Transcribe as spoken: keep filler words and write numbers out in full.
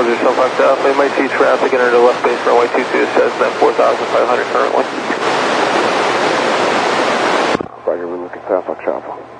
Cruiser Sulfox Alpha. You might see traffic enter the left base runway two two Cessna four thousand five hundred currently. Roger, we're looking Sulfox Alpha.